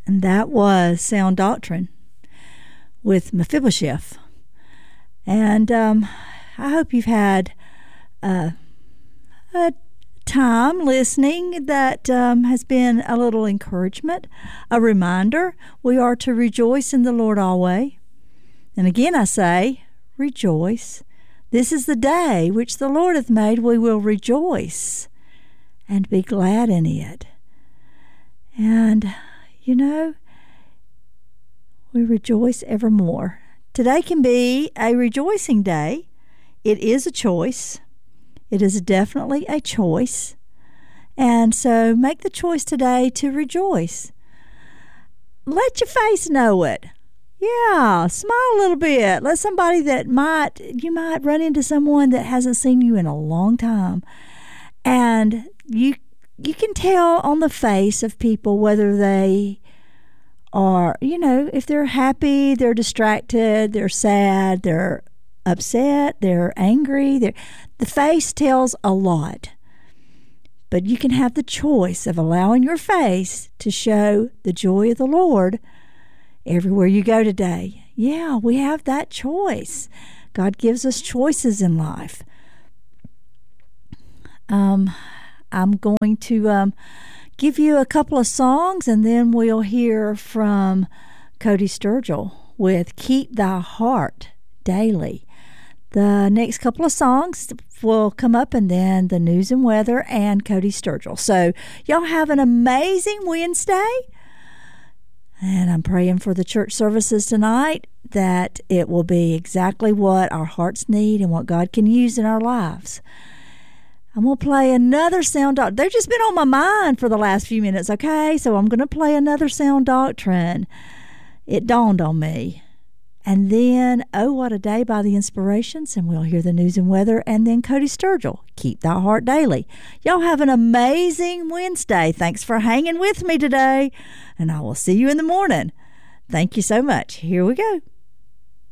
And that was Sound Doctrine with Mephibosheth. And I hope you've had a time listening that has been a little encouragement, a reminder. We are to rejoice in the Lord always. And again I say, rejoice. This is the day which the Lord hath made. We will rejoice and be glad in it. And, you know, we rejoice evermore. Today can be a rejoicing day. It is a choice. It is definitely a choice. And so make the choice today to rejoice. Let your face know it. Yeah, smile a little bit. Let somebody that you might run into someone that hasn't seen you in a long time. And you can tell on the face of people whether they are, if they're happy, they're distracted, they're sad, they're upset, they're angry. The face tells a lot. But you can have the choice of allowing your face to show the joy of the Lord everywhere you go today. Yeah, we have that choice. God gives us choices in life. I'm going to give you a couple of songs, and then we'll hear from Cody Sturgill with Keep Thy Heart Daily. The next couple of songs will come up, and then the news and weather and Cody Sturgill. So y'all have an amazing Wednesday. And I'm praying for the church services tonight that it will be exactly what our hearts need and what God can use in our lives. I'm going to play another Sound Doctrine. They've just been on my mind for the last few minutes, okay? So I'm going to play another Sound Doctrine. It dawned on me. And then, Oh, What a Day by the Inspirations, and we'll hear the news and weather, and then Cody Sturgill, Keep Thy Heart Daily. Y'all have an amazing Wednesday. Thanks for hanging with me today, and I will see you in the morning. Thank you so much. Here we go.